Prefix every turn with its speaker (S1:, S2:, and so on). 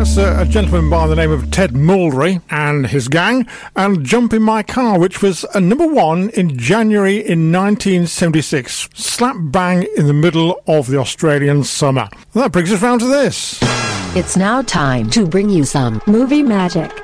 S1: That's a gentleman by the name of Ted Mulry and his gang, and Jump in My Car, which was a number one in January in 1976, slap bang in the middle of the Australian summer. That brings us round to this.
S2: It's now time to bring you some movie magic.